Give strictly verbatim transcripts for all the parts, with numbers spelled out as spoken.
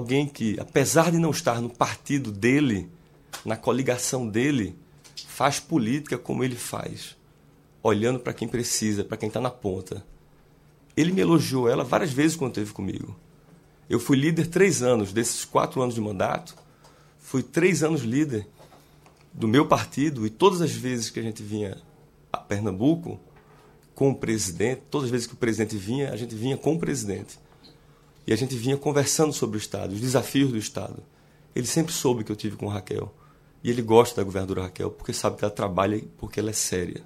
alguém que, apesar de não estar no partido dele, na coligação dele, faz política como ele faz, olhando para quem precisa, para quem está na ponta. Ele me elogiou ela várias vezes quando esteve comigo. Eu fui líder três anos, desses quatro anos de mandato, fui três anos líder do meu partido, e todas as vezes que a gente vinha a Pernambuco com o presidente, todas as vezes que o presidente vinha, a gente vinha com o presidente. E a gente vinha conversando sobre o Estado, os desafios do Estado. Ele sempre soube que eu tive com a Raquel. E ele gosta da governadora Raquel, porque sabe que ela trabalha, porque ela é séria.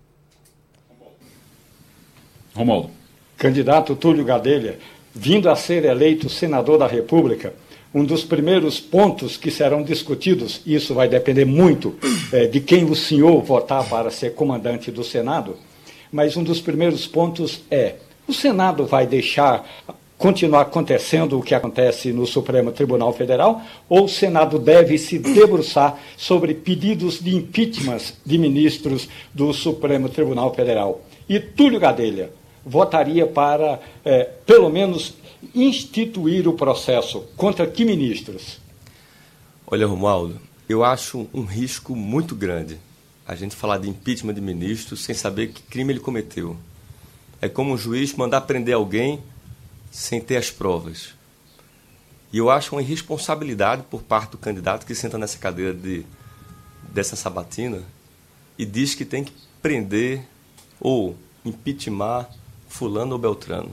Romualdo. Candidato Túlio Gadelha, vindo a ser eleito senador da República, um dos primeiros pontos que serão discutidos, isso vai depender muito é, de quem o senhor votar para ser comandante do Senado, mas um dos primeiros pontos é, o Senado vai deixar continuar acontecendo o que acontece no Supremo Tribunal Federal, ou o Senado deve se debruçar sobre pedidos de impeachment de ministros do Supremo Tribunal Federal? E Túlio Gadelha votaria para, é, pelo menos, instituir o processo contra que ministros? Olha, Romualdo, eu acho um risco muito grande a gente falar de impeachment de ministro sem saber que crime ele cometeu. É como um juiz mandar prender alguém sem ter as provas. E eu acho uma irresponsabilidade por parte do candidato que senta nessa cadeira de, dessa sabatina e diz que tem que prender ou impeachment fulano ou beltrano.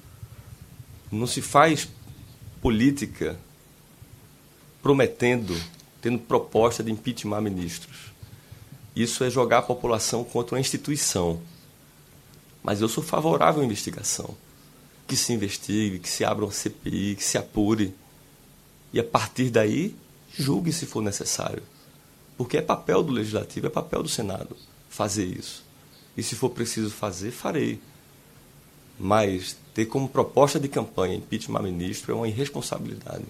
Não se faz política prometendo, tendo proposta de impeachment ministros. Isso é jogar a população contra uma instituição. Mas eu sou favorável à investigação. Que se investigue, que se abra uma C P I, que se apure. E a partir daí, julgue se for necessário. Porque é papel do Legislativo, é papel do Senado fazer isso. E se for preciso fazer, farei. Mas ter como proposta de campanha impeachment ministro é uma irresponsabilidade.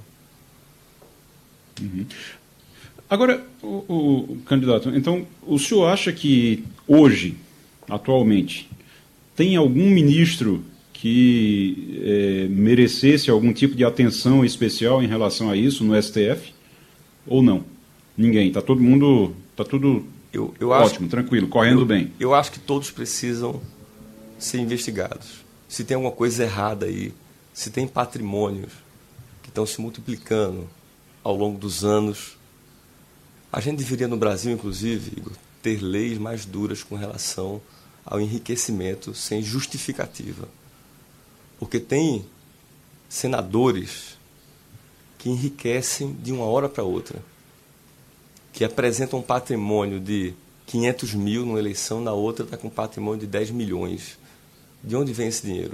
Uhum. Agora, o, o, o candidato, então, o senhor acha que hoje, atualmente, tem algum ministro que é, merecesse algum tipo de atenção especial em relação a isso no S T F? Ou não? Ninguém. Está todo mundo, está tudo eu, eu ótimo, acho, tranquilo, correndo eu, bem. Eu acho que todos precisam ser investigados. Se tem alguma coisa errada aí, se tem patrimônios que estão se multiplicando ao longo dos anos, a gente deveria no Brasil, inclusive, Igor, ter leis mais duras com relação ao enriquecimento sem justificativa. Porque tem senadores que enriquecem de uma hora para outra, que apresentam um patrimônio de quinhentos mil numa eleição, na outra está com um patrimônio de dez milhões. De onde vem esse dinheiro?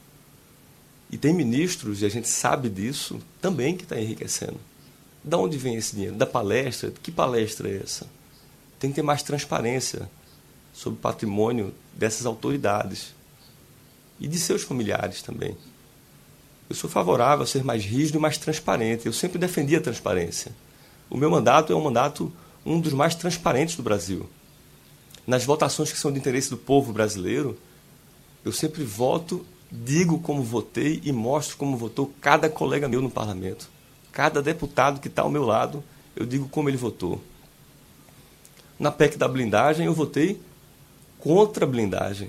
E tem ministros, e a gente sabe disso, também que está enriquecendo. De onde vem esse dinheiro? Da palestra? Que palestra é essa? Tem que ter mais transparência sobre o patrimônio dessas autoridades. E de seus familiares também. Eu sou favorável a ser mais rígido e mais transparente. Eu sempre defendi a transparência. O meu mandato é um mandato, um dos mais transparentes do Brasil. Nas votações que são de interesse do povo brasileiro, eu sempre voto, digo como votei e mostro como votou cada colega meu no parlamento. Cada deputado que está ao meu lado, eu digo como ele votou. Na P E C da blindagem, eu votei contra a blindagem.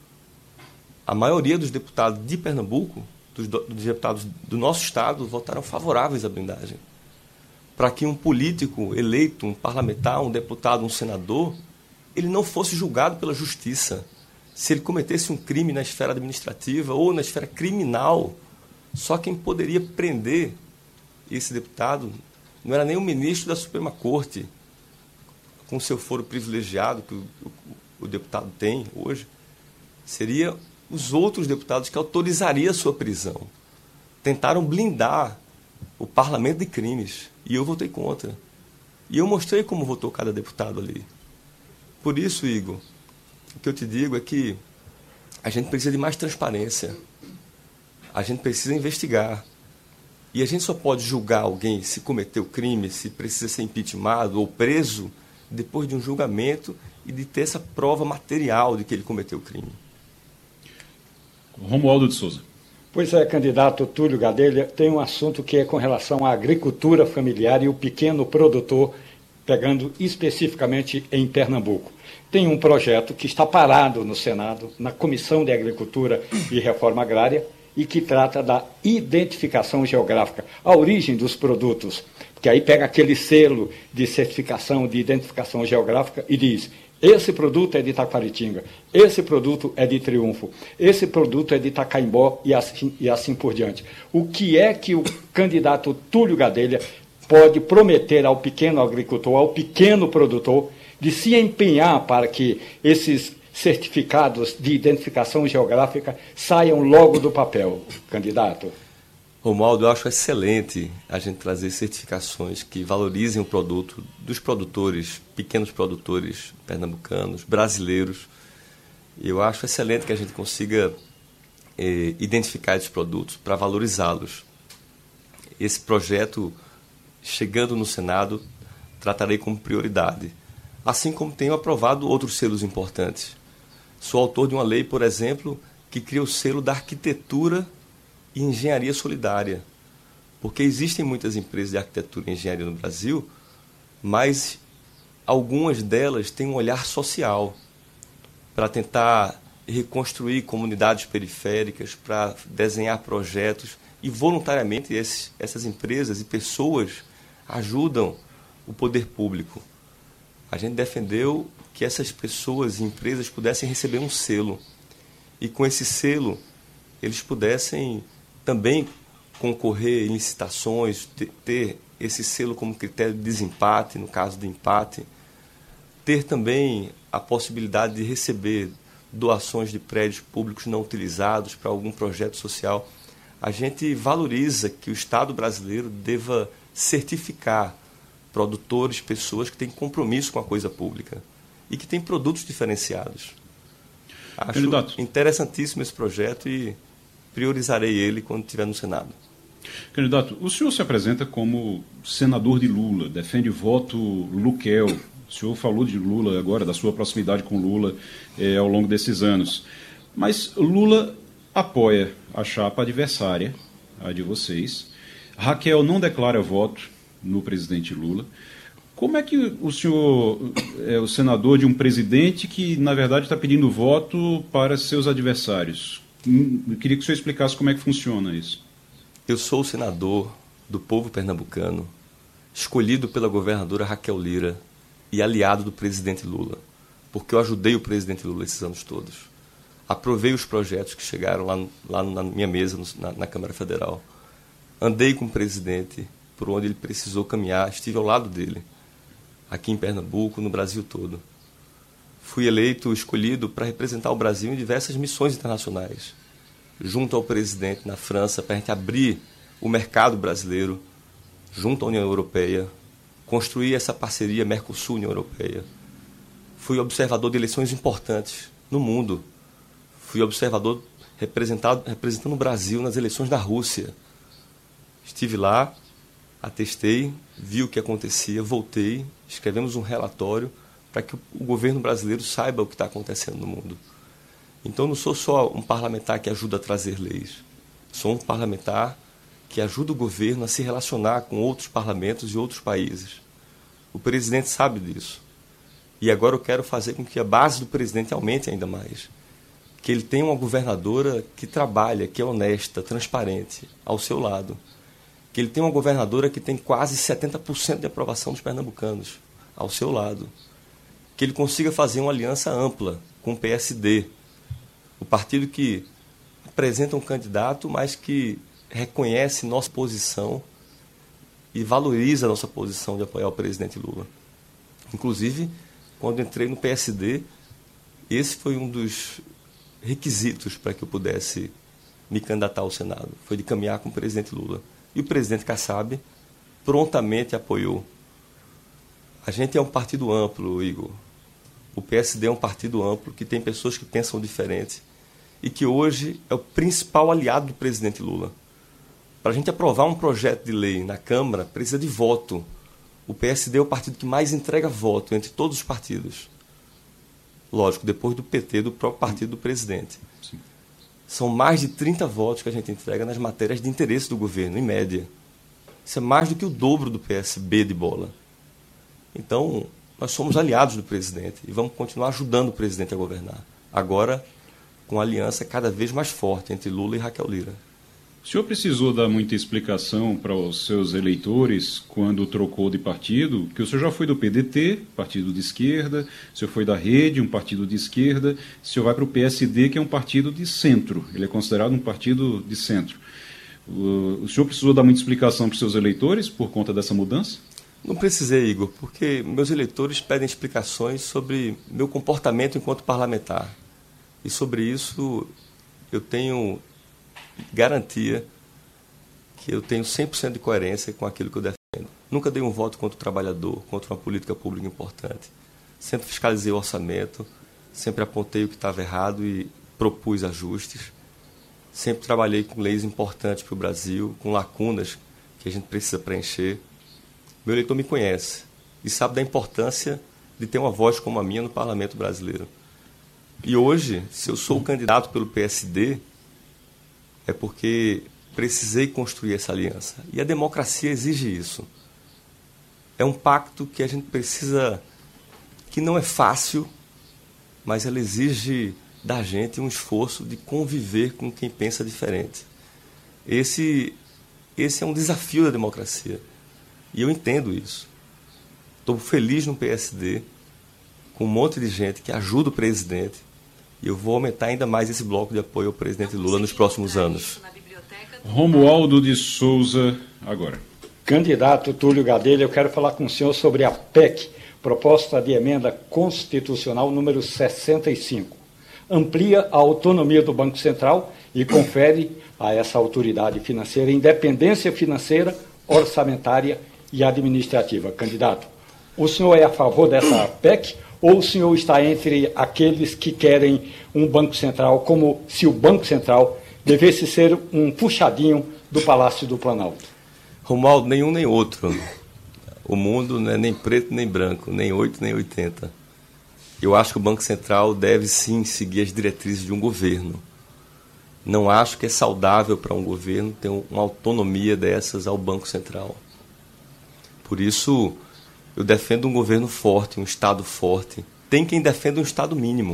A maioria dos deputados de Pernambuco, dos, dos deputados do nosso estado, votaram favoráveis à blindagem. Para que um político eleito, um parlamentar, um deputado, um senador, ele não fosse julgado pela justiça. Se ele cometesse um crime na esfera administrativa ou na esfera criminal, só quem poderia prender esse deputado não era nem o ministro da Suprema Corte, com seu foro privilegiado que o, o, o deputado tem hoje, seria os outros deputados que autorizariam a sua prisão. Tentaram blindar o parlamento de crimes e eu votei contra. E eu mostrei como votou cada deputado ali. Por isso, Igor, o que eu te digo é que a gente precisa de mais transparência. A gente precisa investigar. E a gente só pode julgar alguém se cometeu crime, se precisa ser impeachmentado ou preso, depois de um julgamento e de ter essa prova material de que ele cometeu o crime. Romualdo de Souza. Pois é, candidato Túlio Gadelha, tem um assunto que é com relação à agricultura familiar e o pequeno produtor, pegando especificamente em Pernambuco. Tem um projeto que está parado no Senado, na Comissão de Agricultura e Reforma Agrária, e que trata da identificação geográfica, a origem dos produtos, porque aí pega aquele selo de certificação, de identificação geográfica e diz: esse produto é de Taquaritinga, esse produto é de Triunfo, esse produto é de Itacaimbó e assim, e assim por diante. O que é que o candidato Túlio Gadelha pode prometer ao pequeno agricultor, ao pequeno produtor, de se empenhar para que esses certificados de identificação geográfica saiam logo do papel, candidato? Romualdo, eu acho excelente a gente trazer certificações que valorizem o produto dos produtores, pequenos produtores pernambucanos, brasileiros. Eu acho excelente que a gente consiga eh, identificar esses produtos para valorizá-los. Esse projeto, chegando no Senado, tratarei como prioridade, assim como tenho aprovado outros selos importantes. Sou autor de uma lei, por exemplo, que cria o selo da arquitetura e engenharia solidária, porque existem muitas empresas de arquitetura e engenharia no Brasil, mas algumas delas têm um olhar social para tentar reconstruir comunidades periféricas, para desenhar projetos, e voluntariamente esses, essas empresas e pessoas ajudam o poder público. A gente defendeu que essas pessoas e empresas pudessem receber um selo, e com esse selo eles pudessem também concorrer em licitações, ter esse selo como critério de desempate, no caso de empate, ter também a possibilidade de receber doações de prédios públicos não utilizados para algum projeto social. A gente valoriza que o Estado brasileiro deva certificar produtores, pessoas que têm compromisso com a coisa pública e que têm produtos diferenciados. Acho Candidato. interessantíssimo esse projeto e priorizarei ele quando estiver no Senado. Candidato, o senhor se apresenta como senador de Lula, defende voto Luquel. O senhor falou de Lula agora, da sua proximidade com Lula eh, ao longo desses anos. Mas Lula apoia a chapa adversária, a de vocês. Raquel não declara voto no presidente Lula. Como é que o senhor é o senador de um presidente que, na verdade, está pedindo voto para seus adversários? Eu queria que o senhor explicasse como é que funciona isso. Eu sou o senador do povo pernambucano, escolhido pela governadora Raquel Lira e aliado do presidente Lula, porque eu ajudei o presidente Lula esses anos todos. Aprovei os projetos que chegaram lá, lá na minha mesa, na, na Câmara Federal. Andei com o presidente por onde ele precisou caminhar, estive ao lado dele, aqui em Pernambuco, no Brasil todo. Fui eleito, escolhido para representar o Brasil em diversas missões internacionais, junto ao presidente na França, para a gente abrir o mercado brasileiro, junto à União Europeia, construir essa parceria Mercosul-União Europeia. Fui observador de eleições importantes no mundo. Fui observador representado, representando o Brasil nas eleições da Rússia. Estive lá, atestei, vi o que acontecia, voltei, escrevemos um relatório para que o governo brasileiro saiba o que está acontecendo no mundo. Então, não sou só um parlamentar que ajuda a trazer leis. Sou um parlamentar que ajuda o governo a se relacionar com outros parlamentos e outros países. O presidente sabe disso. E agora eu quero fazer com que a base do presidente aumente ainda mais. Que ele tenha uma governadora que trabalha, que é honesta, transparente, ao seu lado. Que ele tenha uma governadora que tem quase setenta por cento de aprovação dos pernambucanos, ao seu lado. Que ele consiga fazer uma aliança ampla com o P S D, o partido que apresenta um candidato, mas que reconhece nossa posição e valoriza a nossa posição de apoiar o presidente Lula. Inclusive, quando entrei no P S D, esse foi um dos requisitos para que eu pudesse me candidatar ao Senado, foi de caminhar com o presidente Lula. E o presidente Kassab prontamente apoiou. A gente é um partido amplo, Igor. O P S D é um partido amplo, que tem pessoas que pensam diferente e que hoje é o principal aliado do presidente Lula. Para a gente aprovar um projeto de lei na Câmara, precisa de voto. O P S D é o partido que mais entrega voto entre todos os partidos. Lógico, depois do P T, do próprio partido do presidente. Sim. São mais de trinta votos que a gente entrega nas matérias de interesse do governo, em média. Isso é mais do que o dobro do P S B de bola. Então, nós somos aliados do presidente e vamos continuar ajudando o presidente a governar. Agora, com uma aliança cada vez mais forte entre Lula e Raquel Lira. O senhor precisou dar muita explicação para os seus eleitores quando trocou de partido, que o senhor já foi do P D T, partido de esquerda, o senhor foi da Rede, um partido de esquerda, o senhor vai para o P S D, que é um partido de centro, ele é considerado um partido de centro. O senhor precisou dar muita explicação para os seus eleitores por conta dessa mudança? Não precisei, Igor, porque meus eleitores pedem explicações sobre meu comportamento enquanto parlamentar. E sobre isso eu tenho garantia que eu tenho cem por cento de coerência com aquilo que eu defendo. Nunca dei um voto contra o trabalhador, contra uma política pública importante. Sempre fiscalizei o orçamento, sempre apontei o que estava errado e propus ajustes. Sempre trabalhei com leis importantes para o Brasil, com lacunas que a gente precisa preencher. Meu eleitor me conhece e sabe da importância de ter uma voz como a minha no parlamento brasileiro. E hoje, se eu sou o candidato pelo P S D, é porque precisei construir essa aliança. E a democracia exige isso. É um pacto que a gente precisa, que não é fácil, mas ela exige da gente um esforço de conviver com quem pensa diferente. Esse, esse é um desafio da democracia. E eu entendo isso. Estou feliz no P S D, com um monte de gente que ajuda o presidente, e eu vou aumentar ainda mais esse bloco de apoio ao presidente Lula nos próximos anos. Romualdo de Souza, agora. Candidato Túlio Gadelha, eu quero falar com o senhor sobre a P E C, Proposta de Emenda Constitucional número sessenta e cinco. Amplia a autonomia do Banco Central e confere a essa autoridade financeira independência financeira, orçamentária e administrativa. Candidato, o senhor é a favor dessa P E C ou o senhor está entre aqueles que querem um Banco Central como se o Banco Central devesse ser um puxadinho do Palácio do Planalto? Romualdo, nenhum nem outro. O mundo não é nem preto nem branco, nem oito nem oitenta. Eu acho que o Banco Central deve sim seguir as diretrizes de um governo. Não acho que é saudável para um governo ter uma autonomia dessas ao Banco Central. Por isso, eu defendo um governo forte, um Estado forte. Tem quem defenda um Estado mínimo.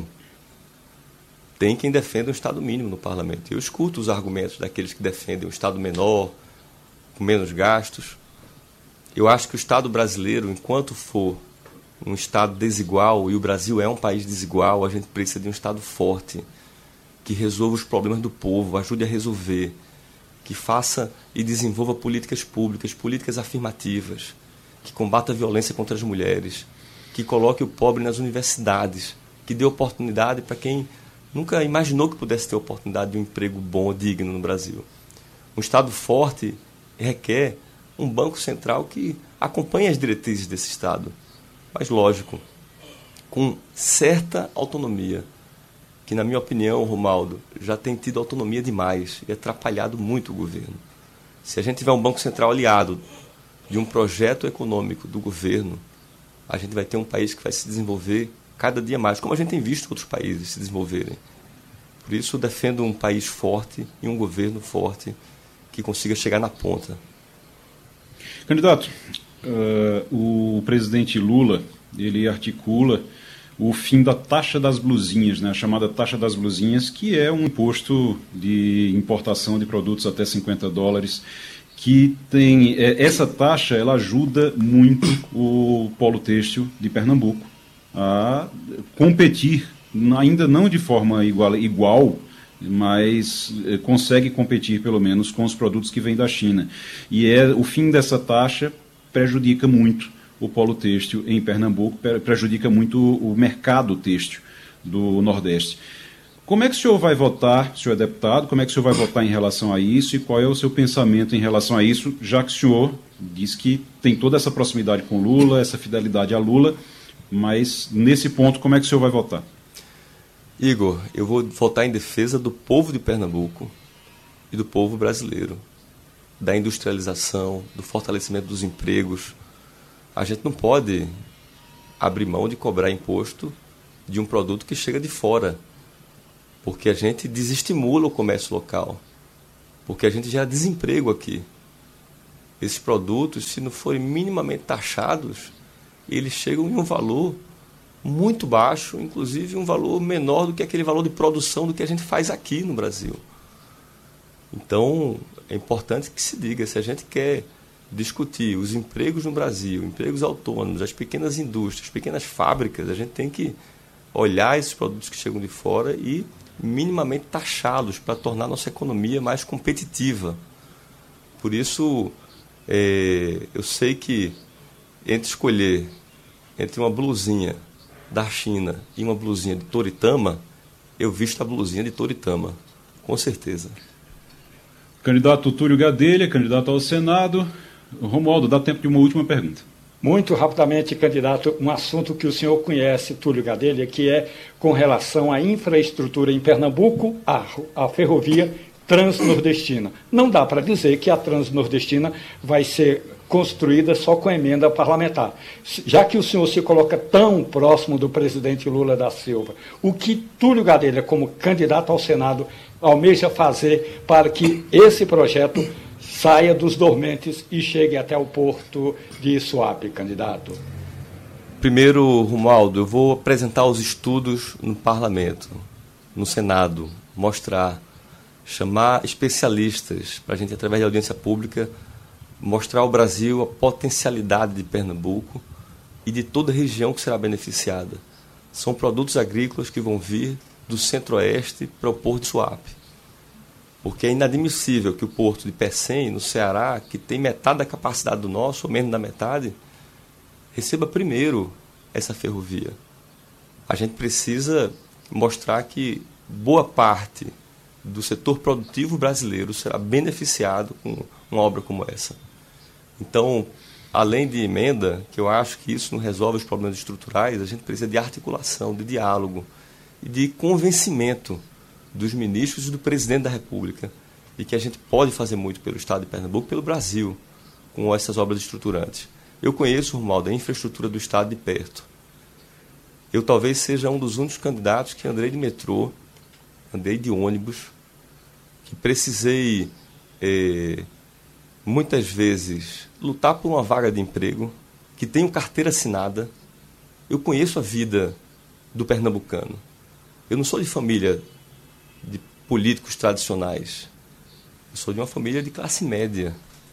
Tem quem defenda um Estado mínimo no parlamento. Eu escuto os argumentos daqueles que defendem um Estado menor, com menos gastos. Eu acho que o Estado brasileiro, enquanto for um Estado desigual, e o Brasil é um país desigual, a gente precisa de um Estado forte, que resolva os problemas do povo, ajude a resolver, que faça e desenvolva políticas públicas, políticas afirmativas, que combata a violência contra as mulheres, que coloque o pobre nas universidades, que dê oportunidade para quem nunca imaginou que pudesse ter oportunidade de um emprego bom, digno no Brasil. Um Estado forte requer um Banco Central que acompanhe as diretrizes desse Estado, mas, lógico, com certa autonomia, que, na minha opinião, Romualdo, já tem tido autonomia demais e atrapalhado muito o governo. Se a gente tiver um Banco Central aliado de um projeto econômico do governo, a gente vai ter um país que vai se desenvolver cada dia mais, como a gente tem visto outros países se desenvolverem. Por isso, eu defendo um país forte e um governo forte que consiga chegar na ponta. Candidato, uh, o presidente Lula, ele articula o fim da taxa das blusinhas, né, a chamada taxa das blusinhas, que é um imposto de importação de produtos até cinquenta dólares, que tem, é, essa taxa ela ajuda muito o polo têxtil de Pernambuco a competir, ainda não de forma igual, igual mas eh, consegue competir pelo menos com os produtos que vêm da China. E é, o fim dessa taxa prejudica muito o polo têxtil em Pernambuco, prejudica muito o mercado têxtil do Nordeste. Como é que o senhor vai votar, o senhor é deputado, como é que o senhor vai votar em relação a isso e qual é o seu pensamento em relação a isso, já que o senhor diz que tem toda essa proximidade com Lula, essa fidelidade a Lula, mas nesse ponto como é que o senhor vai votar? Igor, eu vou votar em defesa do povo de Pernambuco e do povo brasileiro, da industrialização, do fortalecimento dos empregos. A gente não pode abrir mão de cobrar imposto de um produto que chega de fora. porque a gente desestimula o comércio local, porque a gente gera desemprego aqui. Esses produtos, se não forem minimamente taxados, eles chegam em um valor muito baixo, inclusive um valor menor do que aquele valor de produção do que a gente faz aqui no Brasil. Então, é importante que se diga, se a gente quer discutir os empregos no Brasil, empregos autônomos, as pequenas indústrias, as pequenas fábricas, a gente tem que olhar esses produtos que chegam de fora e minimamente taxá-los para tornar a nossa economia mais competitiva. Por isso, é, eu sei que entre escolher entre uma blusinha da China e uma blusinha de Toritama, eu visto a blusinha de Toritama, com certeza. Candidato Túlio Gadelha, candidato ao Senado. Romualdo, dá tempo de uma última pergunta. Muito rapidamente, candidato, um assunto que o senhor conhece, Túlio Gadelha, que é com relação à infraestrutura em Pernambuco, a, a ferrovia transnordestina. Não dá para dizer que a transnordestina vai ser construída só com emenda parlamentar. Já que o senhor se coloca tão próximo do presidente Lula da Silva, o que Túlio Gadelha, como candidato ao Senado, almeja fazer para que esse projeto saia dos dormentes e chegue até o porto de Suape, candidato? Primeiro, Romualdo, eu vou apresentar os estudos no parlamento, no Senado, mostrar, chamar especialistas para a gente, através da audiência pública, mostrar ao Brasil a potencialidade de Pernambuco e de toda a região que será beneficiada. São produtos agrícolas que vão vir do centro-oeste para o porto de Suape. Porque é inadmissível que o porto de Pecém, no Ceará, que tem metade da capacidade do nosso, ou menos da metade, receba primeiro essa ferrovia. A gente precisa mostrar que boa parte do setor produtivo brasileiro será beneficiado com uma obra como essa. Então, além de emenda, que eu acho que isso não resolve os problemas estruturais, a gente precisa de articulação, de diálogo e de convencimento dos ministros e do presidente da República de que a gente pode fazer muito pelo Estado de Pernambuco, pelo Brasil, com essas obras estruturantes. Eu conheço, Romualdo, a infraestrutura do Estado de perto. Eu talvez seja um dos únicos candidatos que andei de metrô, andei de ônibus, que precisei, eh, muitas vezes, lutar por uma vaga de emprego, que tenho carteira assinada. Eu conheço a vida do pernambucano. Eu não sou de família de políticos tradicionais. Eu sou de uma família de classe média.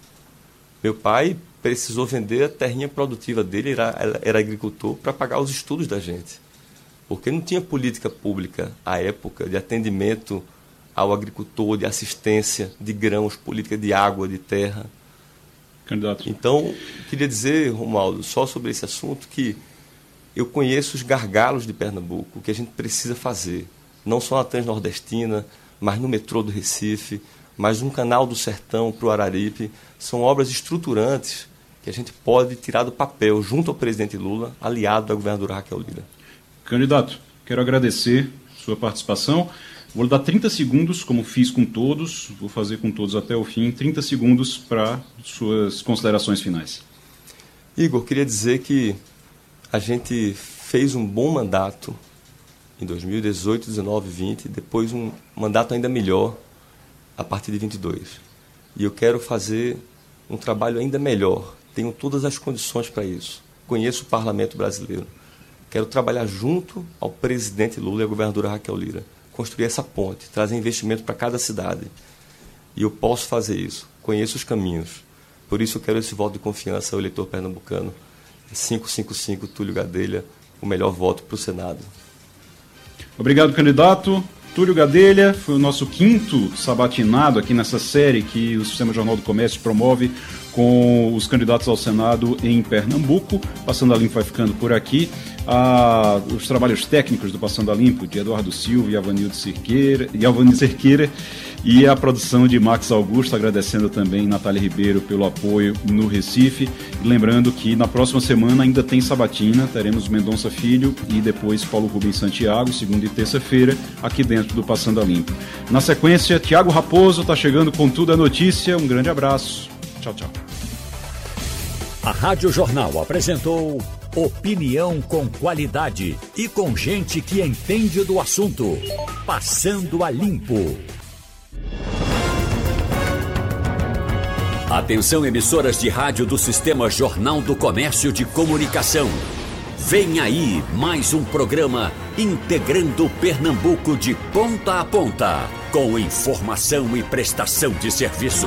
Meu pai precisou vender a terrinha produtiva dele, era, era agricultor, para pagar os estudos da gente. Porque não tinha política pública, à época, de atendimento ao agricultor, de assistência de grãos, política de água, de terra. Candidato. Então, queria dizer, Romualdo, só sobre esse assunto, que eu conheço os gargalos de Pernambuco, o que a gente precisa fazer, não só na Transnordestina, mas no metrô do Recife, mas um canal do Sertão para o Araripe. São obras estruturantes que a gente pode tirar do papel, junto ao presidente Lula, aliado da governadora Raquel Lira. Candidato, quero agradecer sua participação. Vou lhe dar trinta segundos, como fiz com todos, vou fazer com todos até o fim, trinta segundos para suas considerações finais. Igor, queria dizer que a gente fez um bom mandato em dois mil e dezoito, dezenove, vinte, depois um mandato ainda melhor a partir de vinte e dois. E eu quero fazer um trabalho ainda melhor, tenho todas as condições para isso. Conheço o parlamento brasileiro. Quero trabalhar junto ao presidente Lula e à governadora Raquel Lira, construir essa ponte, trazer investimento para cada cidade. E eu posso fazer isso, conheço os caminhos. Por isso eu quero esse voto de confiança ao eleitor pernambucano. cinco cinco cinco, Túlio Gadelha, o melhor voto para o Senado. Obrigado, candidato. Túlio Gadelha foi o nosso quinto sabatinado aqui nessa série que o Sistema Jornal do Comércio promove com os candidatos ao Senado em Pernambuco. Passando a Limpo vai ficando por aqui. Ah, os trabalhos técnicos do Passando a Limpo, de Eduardo Silva e Avanildo Cerqueira, e Avanildo Cerqueira, e a produção de Max Augusto, agradecendo também Natália Ribeiro pelo apoio no Recife. E lembrando que na próxima semana ainda tem sabatina, teremos Mendonça Filho e depois Paulo Rubens Santiago, segunda e terça-feira, aqui dentro do Passando a Limpo. Na sequência, Tiago Raposo está chegando com tudo a notícia. Um grande abraço. Tchau, tchau. A Rádio Jornal apresentou Opinião com qualidade e com gente que entende do assunto. Passando a Limpo. Atenção, emissoras de rádio do Sistema Jornal do Comércio de Comunicação. Vem aí mais um programa integrando Pernambuco de ponta a ponta, com informação e prestação de serviço.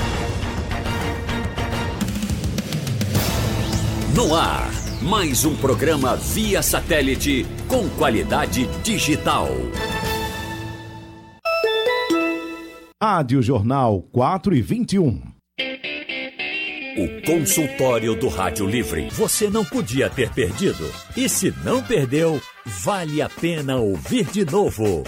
No ar, mais um programa via satélite com qualidade digital. Rádio Jornal quatro e vinte e um. O consultório do Rádio Livre. Você não podia ter perdido. E se não perdeu, vale a pena ouvir de novo.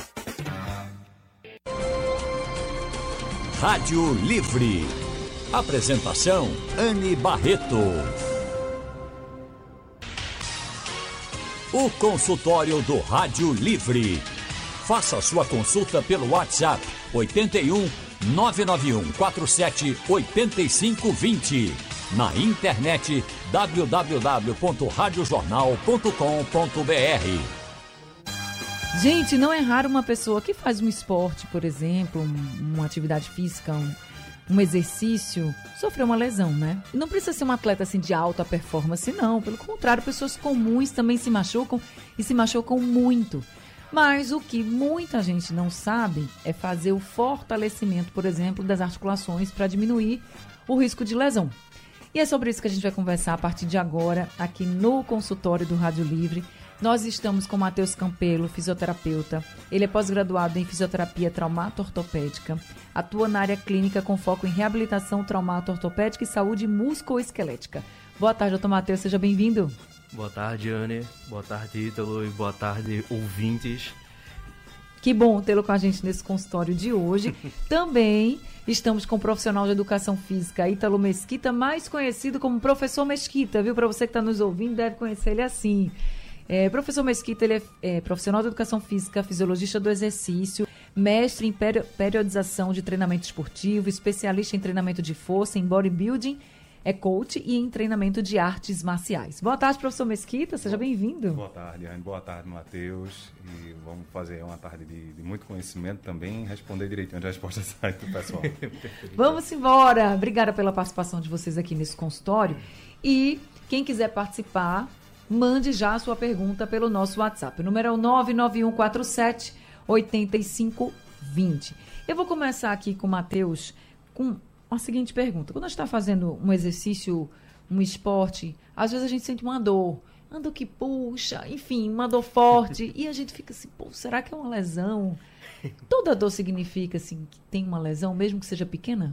Rádio Livre. Apresentação: Anne Barreto. O consultório do Rádio Livre. Faça sua consulta pelo WhatsApp oito um nove nove um quatro sete oito cinco dois zero. Na internet w w w ponto rádio jornal ponto com ponto b r. Gente, não é raro uma pessoa que faz um esporte, por exemplo, um, uma atividade física, um, um exercício, sofrer uma lesão, né? E não precisa ser um atleta assim de alta performance, não. Pelo contrário, pessoas comuns também se machucam e se machucam muito. Mas o que muita gente não sabe é fazer o fortalecimento, por exemplo, das articulações para diminuir o risco de lesão. E é sobre isso que a gente vai conversar a partir de agora, aqui no consultório do Rádio Livre. Nós estamos com o Matheus Campelo, fisioterapeuta. Ele é pós-graduado em fisioterapia traumato-ortopédica. Atua na área clínica com foco em reabilitação traumato-ortopédica e saúde musculoesquelética. Boa tarde, doutor Matheus, seja bem-vindo. Boa tarde, Anne. Boa tarde, Ítalo. E boa tarde, ouvintes. Que bom tê-lo com a gente nesse consultório de hoje. Também estamos com o profissional de educação física, Ítalo Mesquita, mais conhecido como Professor Mesquita, viu? Para você que está nos ouvindo, deve conhecer ele assim. É, professor Mesquita, ele é, é profissional de educação física, fisiologista do exercício, mestre em peri- periodização de treinamento esportivo, especialista em treinamento de força, em bodybuilding, é coach e em treinamento de artes marciais. Boa tarde, professor Mesquita, seja bem-vindo. Boa tarde, Anne. Boa tarde, Matheus. E vamos fazer uma tarde de, de muito conhecimento também e responder direitinho as respostas aí do pessoal. Vamos embora. Obrigada pela participação de vocês aqui nesse consultório. E quem quiser participar, mande já a sua pergunta pelo nosso WhatsApp. O número é o nove nove um quatro sete oito cinco dois zero. Eu vou começar aqui com o Matheus com a seguinte pergunta. Quando a gente está fazendo um exercício, um esporte, às vezes a gente sente uma dor. Uma dor que puxa, enfim, uma dor forte. E a gente fica assim, pô, será que é uma lesão? Toda dor significa, assim, que tem uma lesão, mesmo que seja pequena?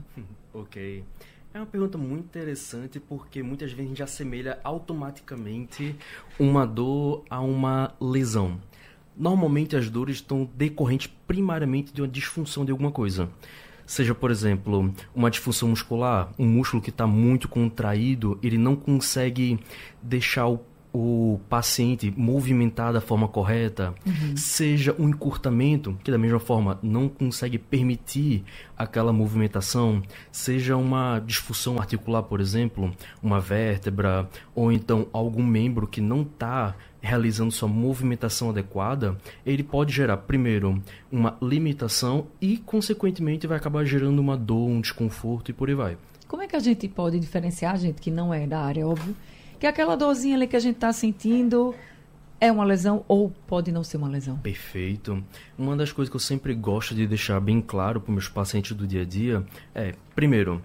Ok. É uma pergunta muito interessante porque muitas vezes a gente assemelha automaticamente uma dor a uma lesão. Normalmente as dores estão decorrentes primariamente de uma disfunção de alguma coisa. Seja, por exemplo, uma disfunção muscular, um músculo que está muito contraído, ele não consegue deixar o, o paciente movimentar da forma correta. Uhum. Seja um encurtamento, que da mesma forma não consegue permitir aquela movimentação. Seja uma disfunção articular, por exemplo, uma vértebra, ou então algum membro que não está realizando sua movimentação adequada, ele pode gerar, primeiro, uma limitação e, consequentemente, vai acabar gerando uma dor, um desconforto e por aí vai. Como é que a gente pode diferenciar, gente que não é da área, óbvio, que aquela dorzinha ali que a gente está sentindo é uma lesão ou pode não ser uma lesão? Perfeito. Uma das coisas que eu sempre gosto de deixar bem claro para os meus pacientes do dia a dia é, primeiro,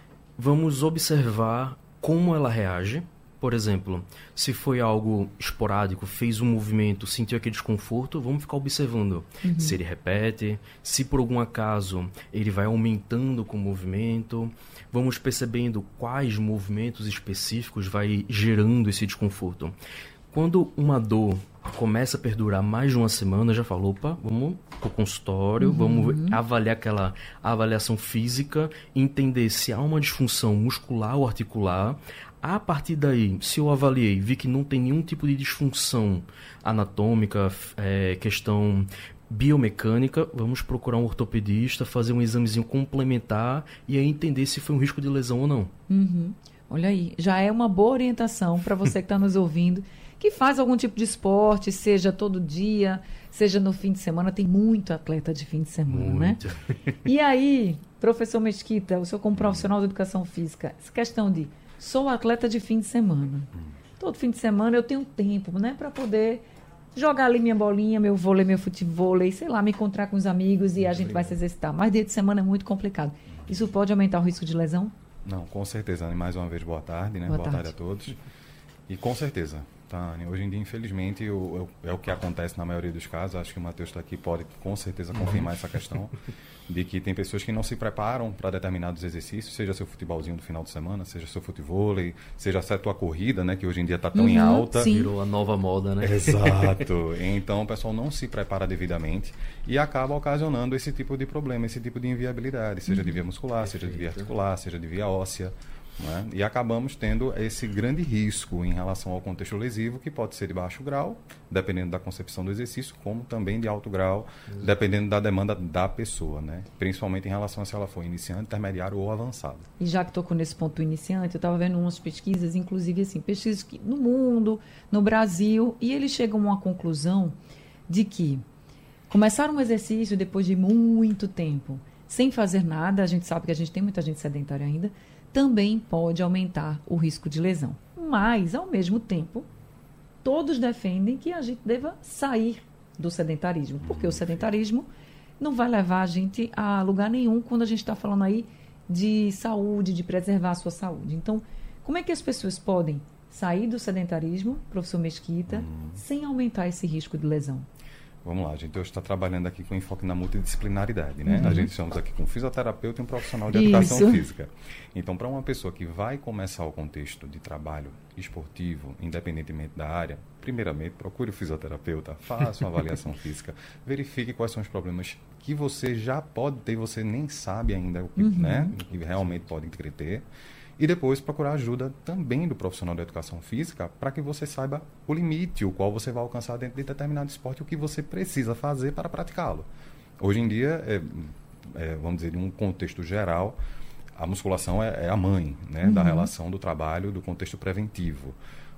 vamos observar como ela reage. Por exemplo, se foi algo esporádico, fez um movimento, sentiu aquele desconforto, vamos ficar observando uhum. se ele repete, se por algum acaso ele vai aumentando com o movimento, vamos percebendo quais movimentos específicos vai gerando esse desconforto. Quando uma dor começa a perdurar mais de uma semana, já falou, opa, vamos para o consultório, uhum. vamos avaliar aquela avaliação física, entender se há uma disfunção muscular ou articular. A partir daí, se eu avaliei, vi que não tem nenhum tipo de disfunção anatômica, é, questão biomecânica, vamos procurar um ortopedista, fazer um examezinho complementar e aí entender se foi um risco de lesão ou não. Uhum. Olha aí, já é uma boa orientação para você que está nos ouvindo, que faz algum tipo de esporte, seja todo dia, seja no fim de semana. Tem muito atleta de fim de semana, muito. Né? E aí, professor Mesquita, o senhor como profissional de educação física, essa questão de sou atleta de fim de semana. Todo fim de semana eu tenho tempo, né, para poder jogar ali minha bolinha, meu vôlei, meu futevôlei, sei lá, me encontrar com os amigos e a gente vai se exercitar. Mas dia de semana é muito complicado. Isso pode aumentar o risco de lesão? Não, com certeza. Mais uma vez, boa tarde, né? Boa, boa tarde. tarde a todos. E com certeza, tá, Anny? Hoje em dia, infelizmente, o, é o que acontece na maioria dos casos. Acho que o Matheus está aqui, pode com certeza confirmar essa questão, de que tem pessoas que não se preparam para determinados exercícios, seja seu futebolzinho do final de semana, seja seu futevôlei, seja a tua corrida, né, que hoje em dia está tão uhum, em alta. Sim. Virou a nova moda, né? Exato. Então, o pessoal não se prepara devidamente e acaba ocasionando esse tipo de problema, esse tipo de inviabilidade, seja uhum. de via muscular, seja de via articular, seja de via óssea. Né? E acabamos tendo esse grande risco em relação ao contexto lesivo, que pode ser de baixo grau, dependendo da concepção do exercício, como também de alto grau, Exato. Dependendo da demanda da pessoa, né? Principalmente em relação a se ela for iniciante, intermediário ou avançado. E já que tocou nesse ponto do iniciante, eu estava vendo umas pesquisas, inclusive assim, pesquisas no mundo, no Brasil, e eles chegam a uma conclusão de que começar um exercício depois de muito tempo, sem fazer nada, a gente sabe que a gente tem muita gente sedentária ainda, também pode aumentar o risco de lesão. Mas, ao mesmo tempo, todos defendem que a gente deva sair do sedentarismo, porque o sedentarismo não vai levar a gente a lugar nenhum quando a gente está falando aí de saúde, de preservar a sua saúde. Então, como é que as pessoas podem sair do sedentarismo, professor Mesquita, hum. sem aumentar esse risco de lesão? Vamos lá, a gente hoje está trabalhando aqui com enfoque na multidisciplinaridade, né? Uhum. A gente estamos aqui com um fisioterapeuta e um profissional de educação Isso. física. Então, para uma pessoa que vai começar o contexto de trabalho esportivo, independentemente da área, primeiramente, procure o fisioterapeuta, faça uma avaliação física, verifique quais são os problemas que você já pode ter, você nem sabe ainda o que, uhum. né, o que realmente pode ter. E depois procurar ajuda também do profissional da educação física para que você saiba o limite, o qual você vai alcançar dentro de determinado esporte, o que você precisa fazer para praticá-lo. Hoje em dia, é, é, vamos dizer, em um contexto geral, a musculação é, é a mãe, né, uhum. da relação do trabalho, do contexto preventivo.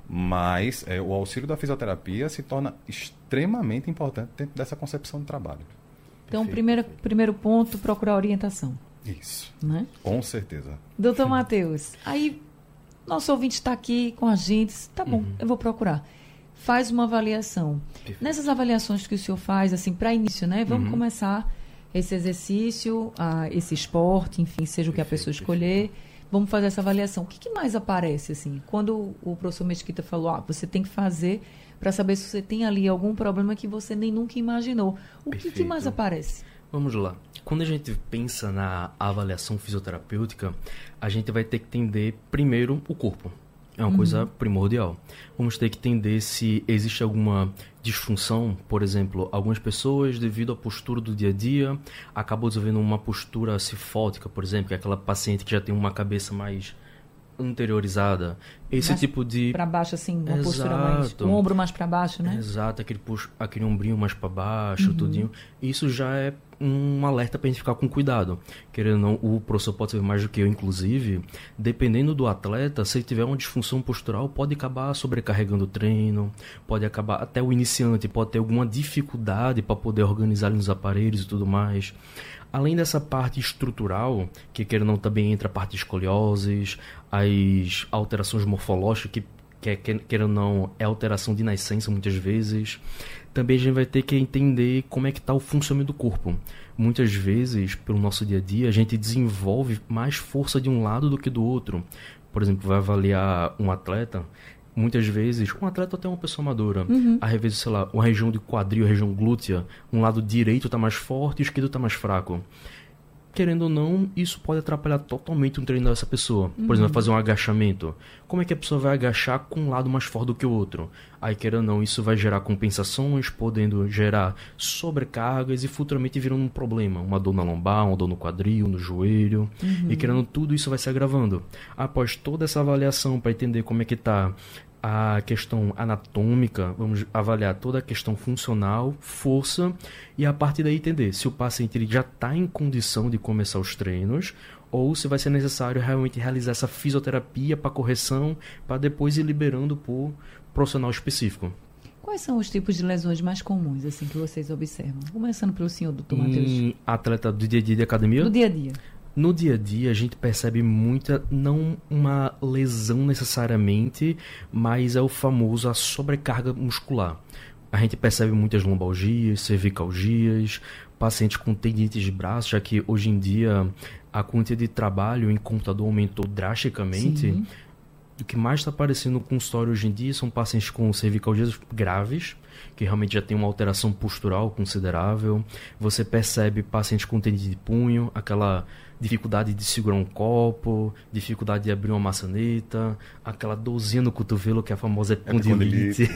Mas é, o auxílio da fisioterapia se torna extremamente importante dentro dessa concepção de trabalho. Então, perfeito, primeiro, perfeito. primeiro ponto, procurar orientação. Isso, né? Com certeza. Doutor Matheus, aí nosso ouvinte está aqui com a gente, tá bom, uhum. eu vou procurar. Faz uma avaliação. Perfeito. Nessas avaliações que o senhor faz, assim, para início, né? Vamos uhum. começar esse exercício, ah, esse esporte, enfim, seja o que perfeito, a pessoa escolher. Perfeito. Vamos fazer essa avaliação. O que, que mais aparece, assim? Quando o professor Mesquita falou, ah, você tem que fazer para saber se você tem ali algum problema que você nem nunca imaginou. O que, que mais aparece? Vamos lá. Quando a gente pensa na avaliação fisioterapêutica, a gente vai ter que entender primeiro o corpo. É uma uhum. coisa primordial. Vamos ter que entender se existe alguma disfunção. Por exemplo, algumas pessoas, devido à postura do dia a dia, acabam desenvolvendo uma postura cifótica, por exemplo, que é aquela paciente que já tem uma cabeça mais anteriorizada. Esse mais tipo de... para baixo, assim, uma Exato. postura mais... o ombro mais para baixo, né? Exato, aquele, puxo, aquele ombrinho mais para baixo, uhum. tudinho. Isso já é um alerta para a gente ficar com cuidado. Querendo ou não, o professor pode saber mais do que eu, inclusive. Dependendo do atleta, se ele tiver uma disfunção postural, pode acabar sobrecarregando o treino, pode acabar... até o iniciante pode ter alguma dificuldade para poder organizar nos aparelhos e tudo mais. Além dessa parte estrutural, que querendo ou não também entra a parte de escolioses, as alterações morfológicas, que, que querendo ou não é alteração de nascença muitas vezes, também a gente vai ter que entender como é que está o funcionamento do corpo. Muitas vezes, pelo nosso dia a dia, a gente desenvolve mais força de um lado do que do outro. Por exemplo, vai avaliar um atleta... Muitas vezes, um atleta até uma pessoa madura, uhum. às vezes, sei lá, uma região de quadril, a região glútea, um lado direito está mais forte e o esquerdo está mais fraco. Querendo ou não, isso pode atrapalhar totalmente o treino dessa pessoa. Por uhum. exemplo, fazer um agachamento. Como é que a pessoa vai agachar com um lado mais forte do que o outro? Aí, querendo ou não, isso vai gerar compensações, podendo gerar sobrecargas e futuramente virando um problema. Uma dor na lombar, uma dor no quadril, no joelho. Uhum. E, querendo, tudo isso vai se agravando. Após toda essa avaliação para entender como é que está a questão anatômica, vamos avaliar toda a questão funcional, força, e a partir daí entender se o paciente ele já está em condição de começar os treinos ou se vai ser necessário realmente realizar essa fisioterapia para correção, para depois ir liberando por profissional específico. Quais são os tipos de lesões mais comuns assim que vocês observam? Começando pelo senhor, doutor Matheus. Em atleta do dia a dia de academia? Do dia a dia. No dia a dia, a gente percebe muita, não uma lesão necessariamente, mas é o famoso a sobrecarga muscular. A gente percebe muitas lombalgias, cervicalgias, pacientes com tendinites de braço, já que hoje em dia a quantidade de trabalho em computador aumentou drasticamente. Sim. O que mais está aparecendo no consultório hoje em dia são pacientes com cervicalgias graves, que realmente já tem uma alteração postural considerável. Você percebe pacientes com tendinite de punho, aquela dificuldade de segurar um copo, dificuldade de abrir uma maçaneta, aquela dorzinha no cotovelo, que é a famosa epicondilite.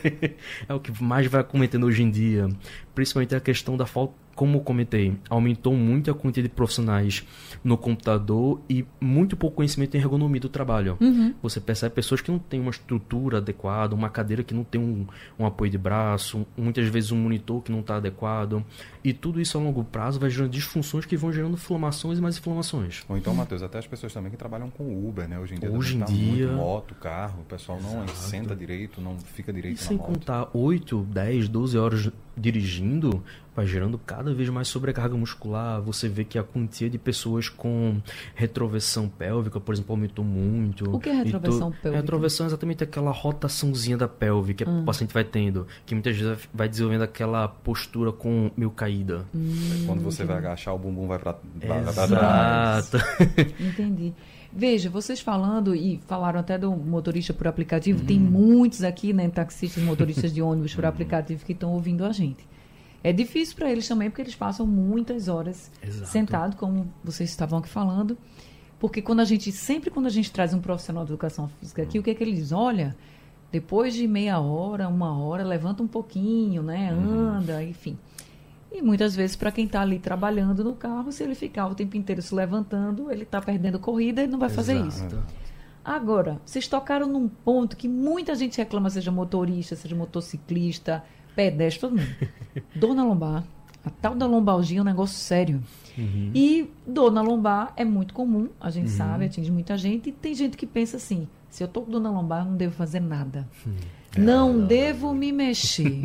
É o que mais vai acometendo hoje em dia. Principalmente a questão da falta, como eu comentei, aumentou muito a quantidade de profissionais no computador e muito pouco conhecimento em ergonomia do trabalho. Uhum. Você percebe pessoas que não têm uma estrutura adequada, uma cadeira que não tem um, um apoio de braço, muitas vezes um monitor que não está adequado. E tudo isso a longo prazo vai gerando disfunções que vão gerando inflamações e mais inflamações. Ou então, Matheus, até as pessoas também que trabalham com Uber, né? Hoje em dia, Hoje em tá dia muito moto, carro, o pessoal não Exato. senta direito, não fica direito e na sem moto. contar oito, dez, doze horas dirigindo, vai gerando cada vez mais sobrecarga muscular. Você vê que a quantia de pessoas com retroversão pélvica, por exemplo, aumentou muito. O que é retroversão pélvica? Retroversão é exatamente aquela rotaçãozinha da pelve que hum. o paciente vai tendo, que muitas vezes vai desenvolvendo aquela postura com meio caída. Hum, Quando você entendi. vai agachar, o bumbum vai para trás. Entendi. Veja, vocês falando, e falaram até do motorista por aplicativo, Uhum. tem muitos aqui, né, taxistas, motoristas de ônibus por aplicativo que estão ouvindo a gente. É difícil para eles também, porque eles passam muitas horas Exato. sentados, como vocês estavam aqui falando. Porque quando a gente, sempre quando a gente traz um profissional de educação física aqui, o que é que eles dizem? Olha, depois de meia hora, uma hora, levanta um pouquinho, né, anda, enfim. E muitas vezes, para quem está ali trabalhando no carro, se ele ficar o tempo inteiro se levantando, ele está perdendo corrida e não vai fazer isso. Agora, vocês tocaram num ponto que muita gente reclama, seja motorista, seja motociclista, pedestre, todo mundo. Dor na lombar. A tal da lombalgia é um negócio sério. Uhum. E dor na lombar é muito comum, a gente uhum. sabe, atinge muita gente. E tem gente que pensa assim, se eu estou com dor na lombar, eu não devo fazer nada. Uhum. Não é, devo não. me mexer.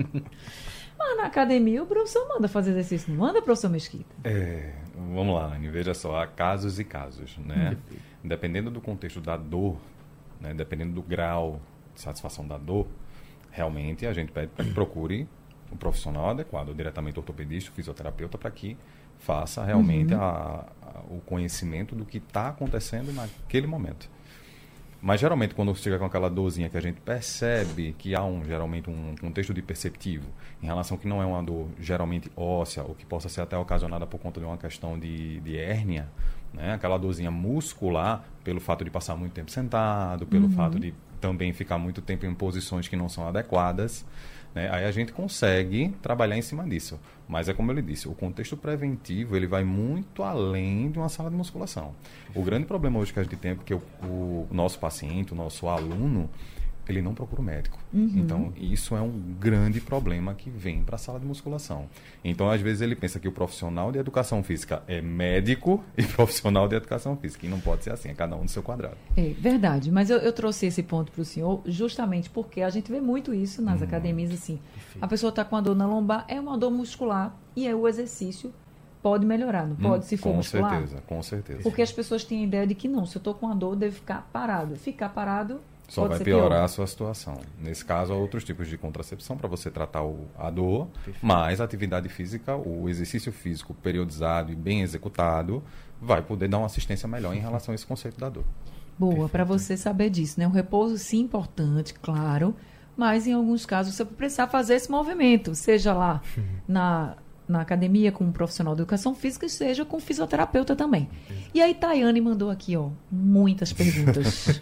Mas na academia o professor manda fazer exercício, não manda, professor Mesquita? É, vamos lá, Anny, veja só, há casos e casos, né? Uhum. Dependendo do contexto da dor, né? Dependendo do grau de satisfação da dor, realmente a gente pede para que procure um profissional adequado, diretamente ortopedista, fisioterapeuta, para que faça realmente uhum. a, a, o conhecimento do que está acontecendo naquele momento. Mas geralmente quando chega com aquela dorzinha que a gente percebe que há um, geralmente um contexto de perceptivo em relação que não é uma dor geralmente óssea ou que possa ser até ocasionada por conta de uma questão de, de hérnia, né? Aquela dorzinha muscular pelo fato de passar muito tempo sentado, pelo uhum. fato de também ficar muito tempo em posições que não são adequadas, né? Aí a gente consegue trabalhar em cima disso. Mas é como eu lhe disse, o contexto preventivo ele vai muito além de uma sala de musculação. O grande problema hoje que a gente tem é porque o, o nosso paciente, o nosso aluno, ele não procura o médico. Uhum. Então, isso é um grande problema que vem para a sala de musculação. Então, às vezes, ele pensa que o profissional de educação física é médico e profissional de educação física. E não pode ser assim, é cada um do seu quadrado. É verdade, mas eu, eu trouxe esse ponto para o senhor justamente porque a gente vê muito isso nas hum, academias, assim. Perfeito. A pessoa está com a dor na lombar, é uma dor muscular e é o exercício pode melhorar, não pode, hum, se for com muscular? Com certeza, com certeza. Porque as pessoas têm a ideia de que não, se eu estou com a dor, eu devo ficar parado. Ficar parado... Só Pode vai piorar pior. a sua situação. Nesse caso, há outros tipos de contracepção para você tratar o, a dor, Perfeito. Mas a atividade física, o exercício físico periodizado e bem executado, vai poder dar uma assistência melhor em relação a esse conceito da dor. Boa, para você saber disso, né? O repouso, sim, importante, claro, mas em alguns casos você vai precisar fazer esse movimento, seja lá na... na academia com um profissional de educação física, seja com um fisioterapeuta também. E aí, Tayane mandou aqui, ó, muitas perguntas.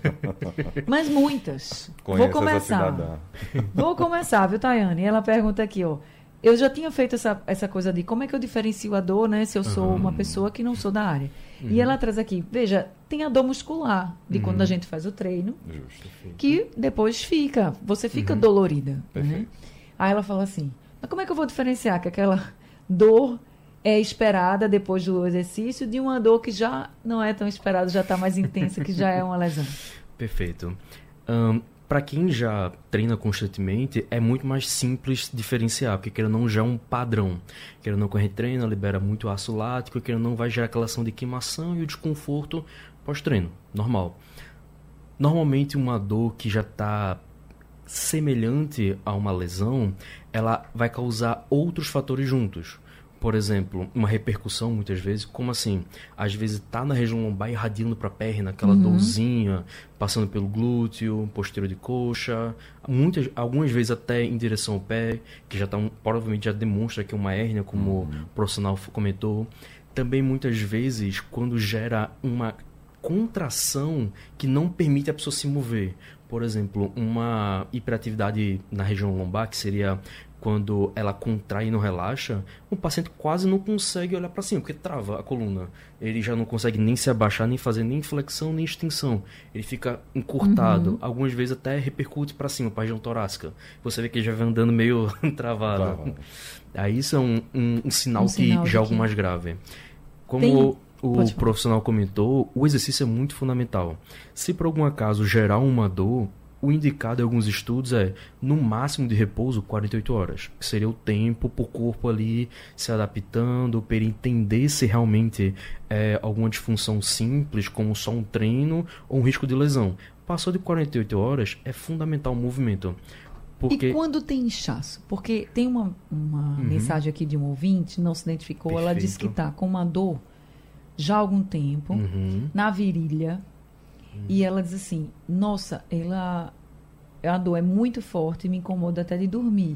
Mas muitas. Conheço Vou começar. Vou começar, viu, Tayane? Ela pergunta aqui, ó, eu já tinha feito essa, essa coisa de como é que eu diferencio a dor, né, se eu sou uhum. uma pessoa que não sou da área. Uhum. E ela traz aqui, veja, tem a dor muscular, de uhum. quando a gente faz o treino, Justo. que depois fica, você fica uhum. dolorida. Né? Aí ela fala assim, mas como é que eu vou diferenciar que aquela dor é esperada depois do exercício de uma dor que já não é tão esperada, já está mais intensa, que já é uma lesão? Perfeito. Um, para quem já treina constantemente, é muito mais simples diferenciar, porque querendo ou não já é um padrão. Querendo ou não, quando a gente treina, libera muito ácido lático, querendo ou não vai gerar aquela ação de queimação e o desconforto pós-treino, normal. Normalmente uma dor que já está semelhante a uma lesão, ela vai causar outros fatores juntos. Por exemplo, uma repercussão muitas vezes, como assim? Às vezes está na região lombar irradiando para a perna, aquela uhum. dorzinha, passando pelo glúteo, posterior de coxa, muitas, algumas vezes até em direção ao pé, que já tá um, provavelmente já demonstra que é uma hérnia, como uhum. o profissional comentou. Também muitas vezes quando gera uma contração que não permite a pessoa se mover. Por exemplo, uma hiperatividade na região lombar, que seria quando ela contrai e não relaxa, o paciente quase não consegue olhar para cima, porque trava a coluna. Ele já não consegue nem se abaixar, nem fazer nem flexão, nem extensão. Ele fica encurtado. Uhum. Algumas vezes até repercute para cima, para a região torácica. Você vê que ele já vai andando meio travado. Tá. Aí isso é um, um, um sinal um que sinal já é algo que... mais grave. Como Tem... o, o profissional comentou, o exercício é muito fundamental. Se por algum acaso gerar uma dor, o indicado em alguns estudos é, no máximo de repouso, quarenta e oito horas. Que seria o tempo para o corpo ali se adaptando, para ele entender se realmente é alguma disfunção simples, como só um treino ou um risco de lesão. Passou de quarenta e oito horas, é fundamental o movimento. Porque... E quando tem inchaço? Porque tem uma, uma uhum. mensagem aqui de um ouvinte, não se identificou, Perfeito. Ela disse que está com uma dor já há algum tempo, uhum. na virilha, e ela diz assim, nossa, ela, a dor é muito forte, me incomoda até de dormir.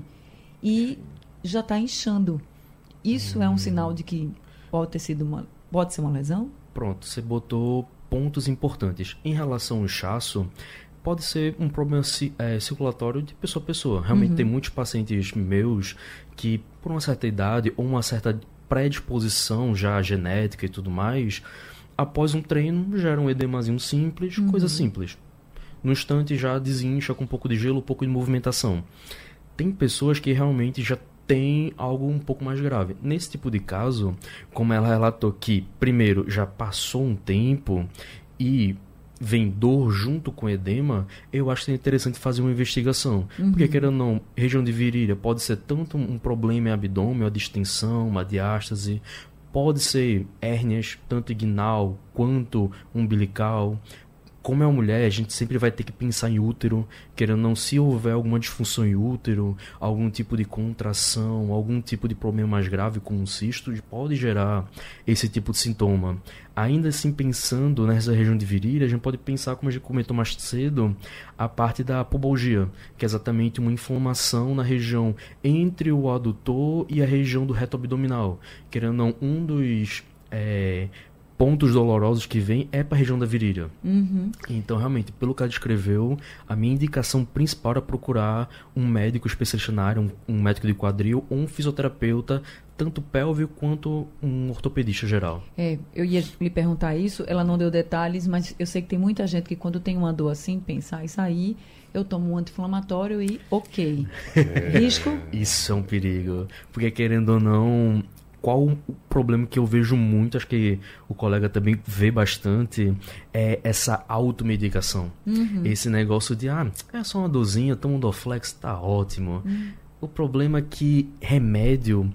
E já está inchando. Isso hum. é um sinal de que pode ter sido uma, pode ser uma lesão? Pronto, você botou pontos importantes. Em relação ao inchaço, pode ser um problema é, circulatório de pessoa a pessoa. Realmente uhum. tem muitos pacientes meus que, por uma certa idade ou uma certa predisposição já genética e tudo mais, após um treino, gera um edemazinho simples, uhum. coisa simples. No instante já desincha com um pouco de gelo, um pouco de movimentação. Tem pessoas que realmente já têm algo um pouco mais grave. Nesse tipo de caso, como ela relatou que, primeiro, já passou um tempo e vem dor junto com edema, eu acho que é interessante fazer uma investigação. Uhum. Porque, querendo ou não, região de virilha pode ser tanto um problema em abdômen, uma distensão, uma diástase, pode ser hérnias, tanto inguinal quanto umbilical. Como é uma mulher, a gente sempre vai ter que pensar em útero, querendo ou não, se houver alguma disfunção em útero, algum tipo de contração, algum tipo de problema mais grave como um cisto, pode gerar esse tipo de sintoma. Ainda assim, pensando nessa região de virilha, a gente pode pensar, como a gente comentou mais cedo, a parte da pubalgia, que é exatamente uma inflamação na região entre o adutor e a região do reto abdominal. Querendo ou não, um dos... É, pontos dolorosos que vem é para a região da virilha. Uhum. Então, realmente, pelo que ela descreveu, a minha indicação principal era procurar um médico especialista na área, um, um médico de quadril ou um fisioterapeuta, tanto pélvico quanto um ortopedista geral. É, eu ia lhe perguntar isso, ela não deu detalhes, mas eu sei que tem muita gente que quando tem uma dor assim, pensa, ah, isso aí, eu tomo um anti-inflamatório e ok. É. Risco? Isso é um perigo. Porque, querendo ou não... Qual o problema que eu vejo muito, acho que o colega também vê bastante, é essa automedicação. Uhum. Esse negócio de, ah, é só uma dorzinha, toma um Dorflex, tá ótimo. Uhum. O problema é que remédio,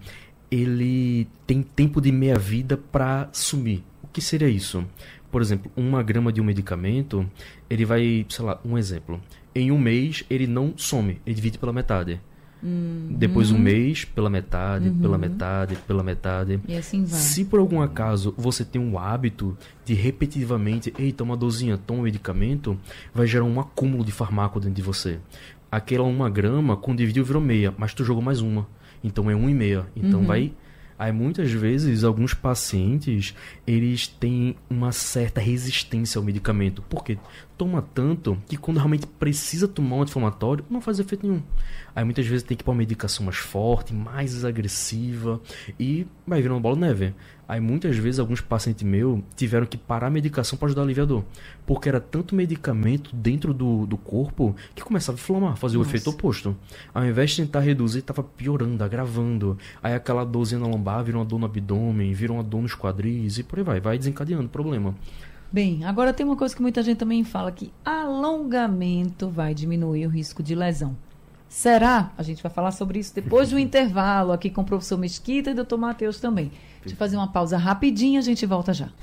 ele tem tempo de meia-vida para sumir. O que seria isso? Por exemplo, uma grama de um medicamento, ele vai, sei lá, um exemplo. Em um mês, ele não some, ele divide pela metade. Uhum. Depois um mês pela metade, uhum. pela metade, pela metade. E assim vai. Se por algum acaso você tem um hábito de repetitivamente, eita, uma dorzinha, toma um medicamento, vai gerar um acúmulo de farmaco dentro de você. Aquela uma grama, quando dividiu, virou meia, mas tu jogou mais uma. Então é um e meia. Então uhum. vai... Aí muitas vezes alguns pacientes, eles têm uma certa resistência ao medicamento. Por quê? toma tanto que quando realmente precisa tomar um anti-inflamatório, não faz efeito nenhum. Aí muitas vezes tem que pôr uma medicação mais forte, mais agressiva e vai virando bola de neve. Aí muitas vezes alguns pacientes meus tiveram que parar a medicação para ajudar a aliviar a dor. Porque era tanto medicamento dentro do, do corpo que começava a inflamar, fazia o efeito oposto. Ao invés de tentar reduzir, estava piorando, agravando. Aí aquela dorzinha na lombar virou uma dor no abdômen, virou uma dor nos quadris e por aí vai. Vai desencadeando o problema. Bem, agora tem uma coisa que muita gente também fala, que alongamento vai diminuir o risco de lesão. Será? A gente vai falar sobre isso depois do intervalo aqui com o professor Mesquita e doutor Matheus também. Deixa eu fazer uma pausa rapidinha, a gente volta já.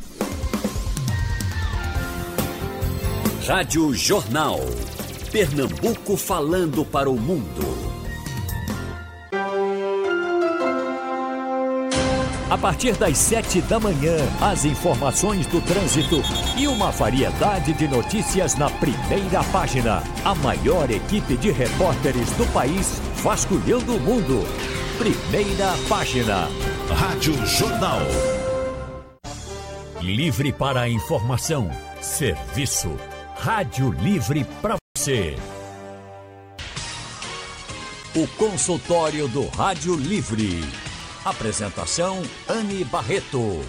Rádio Jornal. Pernambuco falando para o mundo. A partir das sete da manhã, as informações do trânsito e uma variedade de notícias na primeira página. A maior equipe de repórteres do país vasculhando o mundo. Primeira página. Rádio Jornal. Livre para a informação. Serviço. Rádio Livre para você. O consultório do Rádio Livre. Apresentação, Anne Barreto.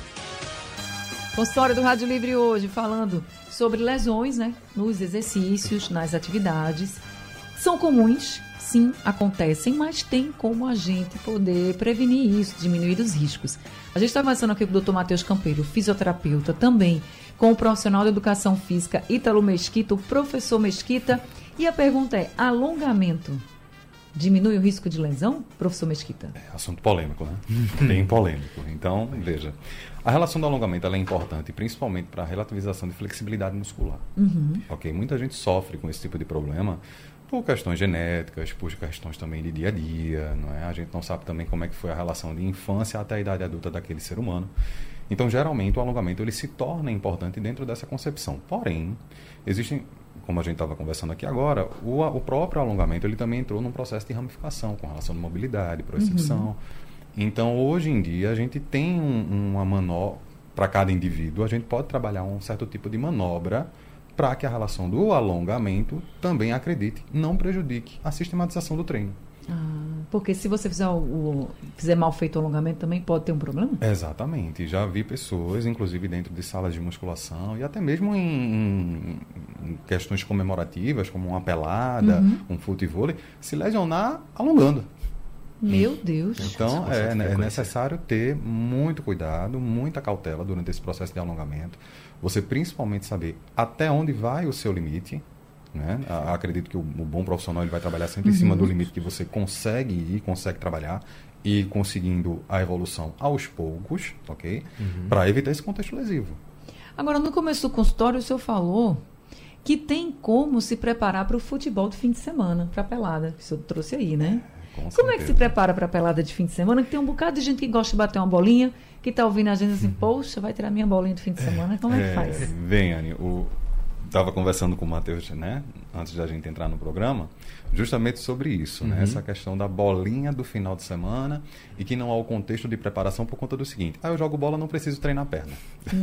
Consultório do Rádio Livre hoje, falando sobre lesões, né, nos exercícios, nas atividades. São comuns, sim, acontecem, mas tem como a gente poder prevenir isso, diminuir os riscos. A gente está conversando aqui com o doutor Matheus Campeiro, fisioterapeuta, também com o profissional de educação física Ítalo Mesquita, o professor Mesquita. E a pergunta é, alongamento diminui o risco de lesão, professor Mesquita? É assunto polêmico, né? Bem polêmico. Então, veja, a relação do alongamento ela é importante, principalmente para a relativização de flexibilidade muscular. Uhum. Ok? Muita gente sofre com esse tipo de problema por questões genéticas, por questões também de dia a dia, não é? A gente não sabe também como é que foi a relação de infância até a idade adulta daquele ser humano. Então, geralmente, o alongamento ele se torna importante dentro dessa concepção. Porém, existem, como a gente estava conversando aqui agora, o, o próprio alongamento ele também entrou num processo de ramificação com relação à mobilidade, propriocepção. Uhum. Então, hoje em dia, a gente tem um, uma manobra, para cada indivíduo, a gente pode trabalhar um certo tipo de manobra para que a relação do alongamento também, acredite, não prejudique a sistematização do treino. Ah, porque se você fizer, o, o, fizer mal feito o alongamento, também pode ter um problema? Exatamente. Já vi pessoas, inclusive dentro de salas de musculação e até mesmo em, em, em questões comemorativas, como uma pelada, uhum. um futevôlei, se lesionar alongando. Meu Deus. Então, é, é necessário ter muito cuidado, muita cautela durante esse processo de alongamento. Você principalmente saber até onde vai o seu limite. Né? Acredito que o, o bom profissional ele vai trabalhar sempre uhum. em cima do limite que você consegue ir, consegue trabalhar e conseguindo a evolução aos poucos, ok? Uhum. Para evitar esse contexto lesivo. Agora, no começo do consultório, o senhor falou que tem como se preparar para o futebol do fim de semana, para a pelada, que o senhor trouxe aí, né? Com Como certeza. É que se prepara para a pelada de fim de semana? Que tem um bocado de gente que gosta de bater uma bolinha, que está ouvindo a gente assim, poxa, vai tirar minha bolinha de fim de semana, como é, é que faz? Bem, Anne, o... estava conversando com o Matheus, né, antes da gente entrar no programa, justamente sobre isso, uhum. né, essa questão da bolinha do final de semana e que não há o contexto de preparação por conta do seguinte, ah, eu jogo bola, não preciso treinar a perna.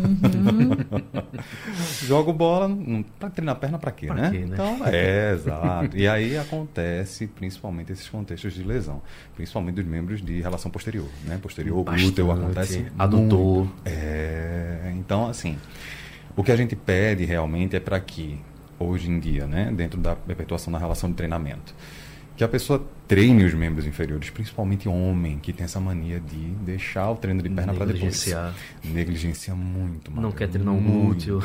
Uhum. Jogo bola, para treinar a perna para quê, pra né? quê, né? Então, é, exato. E aí acontece principalmente esses contextos de lesão, principalmente dos membros de relação posterior, né, posterior, glúteo, acontece adutor. Muito. É, então, assim, o que a gente pede realmente é para que, hoje em dia, né, dentro da perpetuação da relação de treinamento, que a pessoa treine os membros inferiores, principalmente homem, que tem essa mania de deixar o treino de perna para depois. Negligencia muito. Não quer treinar um glúteo.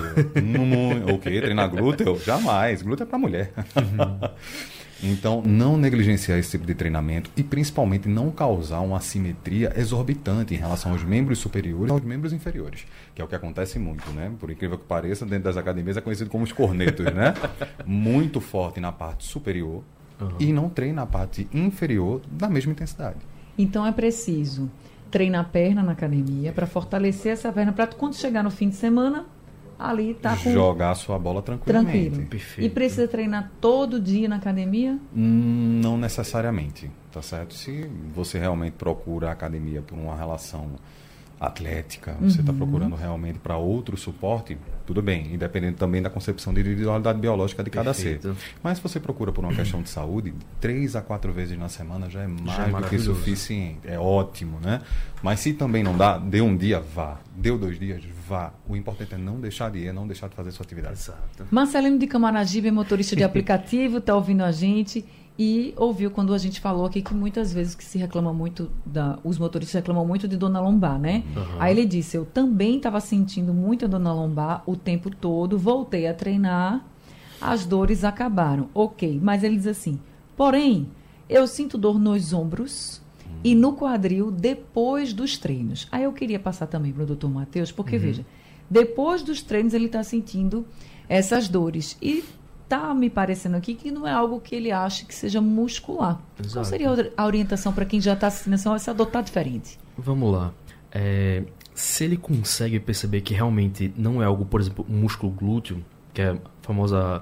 O quê? Treinar glúteo? Jamais. Glúteo é para mulher. Uhum. Então, não negligenciar esse tipo de treinamento e, principalmente, não causar uma assimetria exorbitante em relação aos membros superiores e aos membros inferiores, que é o que acontece muito, né? Por incrível que pareça, dentro das academias é conhecido como os cornetos, né? Muito forte na parte superior uhum. e não treina a parte inferior da mesma intensidade. Então, é preciso treinar a perna na academia para fortalecer essa perna, para quando chegar no fim de semana... ali tá com... jogar a sua bola tranquilamente. Tranquilo. Perfeito. E precisa treinar todo dia na academia? Hum, não necessariamente, tá certo? Se você realmente procura a academia por uma relação atlética, você está uhum. procurando realmente para outro suporte, tudo bem, independente também da concepção de individualidade biológica de cada Perfeito. ser. Mas se você procura por uma questão de saúde, três a quatro vezes na semana já é mais já é do que suficiente, é ótimo, né? Mas se também não dá, deu um dia, vá. Deu dois dias, vá. O importante é não deixar de ir, não deixar de fazer sua atividade. Exato. Marcelino de Camaragibe é motorista de aplicativo, está ouvindo a gente e ouviu quando a gente falou aqui que muitas vezes que se reclama muito, da, os motoristas reclamam muito de dor na lombar, né? Uhum. Aí ele disse, eu também estava sentindo muita dor na lombar o tempo todo, voltei a treinar, as dores acabaram. Ok, mas ele diz assim, porém, eu sinto dor nos ombros e no quadril depois dos treinos. Aí eu queria passar também para o doutor Matheus, porque, uhum. veja, depois dos treinos ele está sentindo essas dores. E está me parecendo aqui que não é algo que ele acha que seja muscular. Exato. Qual seria a orientação para quem já está assistindo assim, essa dor está diferente? Vamos lá. É, se ele consegue perceber que realmente não é algo, por exemplo, um músculo glúteo, que é a famosa...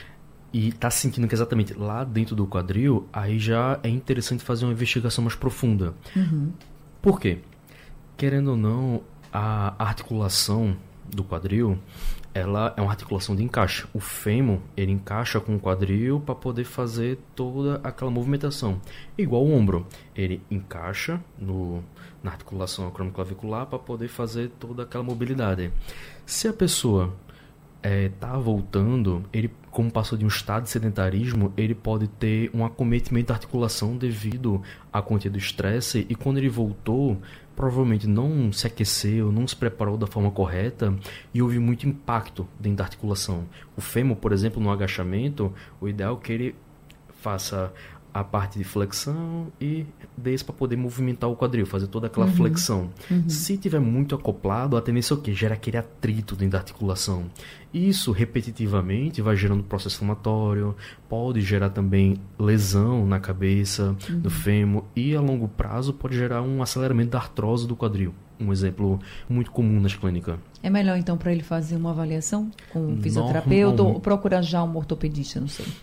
e está sentindo que exatamente lá dentro do quadril, aí já é interessante fazer uma investigação mais profunda. Uhum. Por quê? Querendo ou não, a articulação do quadril, ela é uma articulação de encaixe. O fêmur, ele encaixa com o quadril para poder fazer toda aquela movimentação. Igual o ombro, ele encaixa no, na articulação acromioclavicular para poder fazer toda aquela mobilidade. Se a pessoa está é, voltando, ele, como passou de um estado de sedentarismo, ele pode ter um acometimento da articulação devido à quantia do estresse, e quando ele voltou, provavelmente não se aqueceu, não se preparou da forma correta e houve muito impacto dentro da articulação. O fêmur, por exemplo, no agachamento, o ideal é que ele faça a parte de flexão e desça para poder movimentar o quadril, fazer toda aquela uhum. flexão. Uhum. Se tiver muito acoplado, a tendência é o quê? Gera aquele atrito dentro da articulação. Isso, repetitivamente, vai gerando processo inflamatório, pode gerar também lesão na cabeça, uhum. no fêmur, e a longo prazo pode gerar um aceleramento da artrose do quadril. Um exemplo muito comum nas clínicas. É melhor, então, para ele fazer uma avaliação com um fisioterapeuta Normal... ou procurar já um ortopedista, não sei.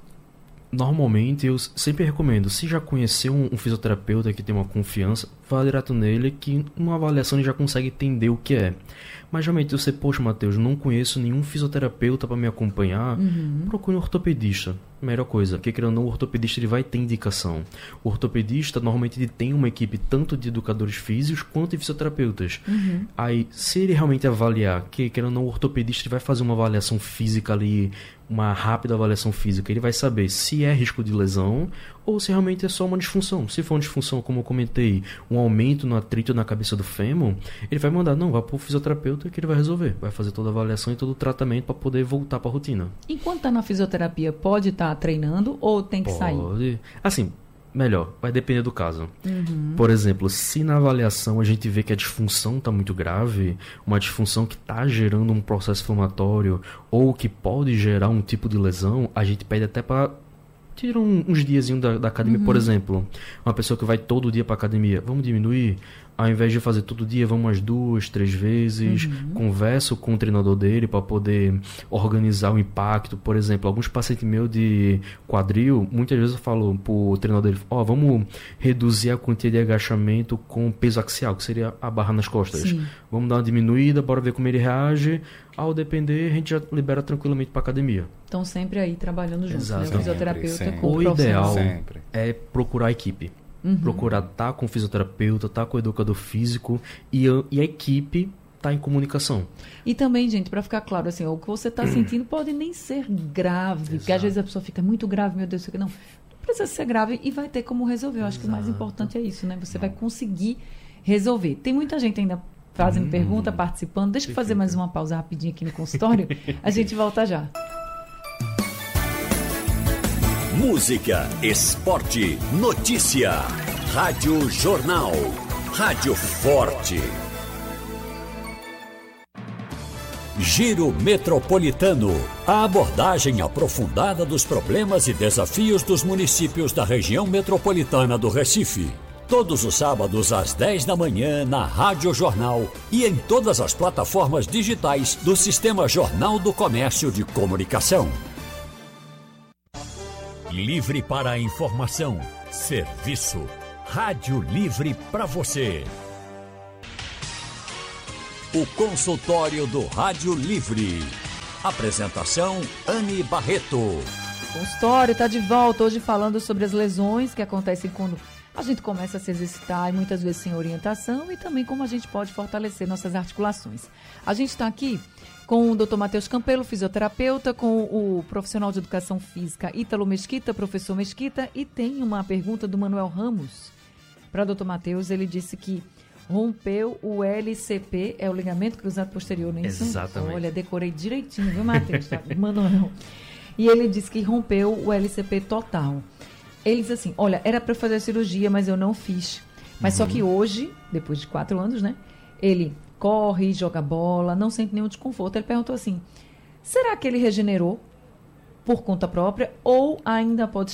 Normalmente, eu sempre recomendo, se já conheceu um, um fisioterapeuta que tem uma confiança, vá direto nele, que numa avaliação ele já consegue entender o que é. Mas realmente, você, poxa, Matheus, não conheço nenhum fisioterapeuta para me acompanhar, uhum. procure um ortopedista. Melhor coisa, porque querendo ou não, o ortopedista ele vai ter indicação. O ortopedista, normalmente, ele tem uma equipe tanto de educadores físicos quanto de fisioterapeutas. Uhum. Aí, se ele realmente avaliar, que querendo ou não, o ortopedista ele vai fazer uma avaliação física ali, uma rápida avaliação física, ele vai saber se é risco de lesão ou se realmente é só uma disfunção. Se for uma disfunção, como eu comentei, um aumento no atrito na cabeça do fêmur, ele vai mandar, não, vai para o fisioterapeuta que ele vai resolver. Vai fazer toda a avaliação e todo o tratamento para poder voltar para a rotina. Enquanto está na fisioterapia, pode estar treinando ou tem que pode. sair? Assim, melhor, vai depender do caso. Uhum. Por exemplo, se na avaliação a gente vê que a disfunção está muito grave, uma disfunção que está gerando um processo inflamatório ou que pode gerar um tipo de lesão, a gente pede até para tirar um, uns diazinhos da, da academia. Uhum. Por exemplo, uma pessoa que vai todo dia para academia, vamos diminuir? Ao invés de fazer todo dia, vamos umas duas, três vezes, uhum. converso com o treinador dele para poder organizar o impacto. Por exemplo, alguns pacientes meus de quadril, muitas vezes eu falo pro treinador dele, ó, oh, vamos reduzir a quantia de agachamento com peso axial, que seria a barra nas costas. Sim. Vamos dar uma diminuída, bora ver como ele reage. Ao depender, a gente já libera tranquilamente para academia. Então sempre aí trabalhando juntos, né? O fisioterapeuta sempre. com o O ideal sempre. é procurar a equipe. Uhum. Procurar estar com o fisioterapeuta, estar com o educador físico e a, e a equipe estar em comunicação. E também, gente, para ficar claro, assim, o que você está sentindo pode nem ser grave, Exato. Porque às vezes a pessoa fica muito grave, meu Deus, isso aqui não. Não precisa ser grave e vai ter como resolver. Eu acho Exato. Que o mais importante é isso, né? Você vai conseguir resolver. Tem muita gente ainda fazendo hum. pergunta, participando. Deixa eu fazer mais uma pausa rapidinho aqui no consultório. A gente volta já. Música, esporte, notícia. Rádio Jornal. Rádio Forte. Giro Metropolitano. A abordagem aprofundada dos problemas e desafios dos municípios da região metropolitana do Recife. Todos os sábados às dez da manhã na Rádio Jornal e em todas as plataformas digitais do Sistema Jornal do Comércio de Comunicação. Livre para a informação, serviço, rádio livre para você. O consultório do Rádio Livre. Apresentação, Anne Barreto. O consultório está de volta hoje falando sobre as lesões que acontecem quando a gente começa a se exercitar e muitas vezes sem orientação, e também como a gente pode fortalecer nossas articulações. A gente está aqui com o doutor Matheus Campelo, fisioterapeuta, com o profissional de educação física Ítalo Mesquita, professor Mesquita, e tem uma pergunta do Manuel Ramos para o doutor Matheus. Ele disse que rompeu o L C P, é o ligamento cruzado posterior, não é isso? Exatamente. Olha, decorei direitinho, viu, Matheus? Tá? Manuel. E ele disse que rompeu o L C P total. Ele diz assim, olha, era para fazer a cirurgia, mas eu não fiz. Mas uhum. só que hoje, depois de quatro anos, né, ele corre, joga bola, não sente nenhum desconforto. Ele perguntou assim, será que ele regenerou por conta própria ou ainda pode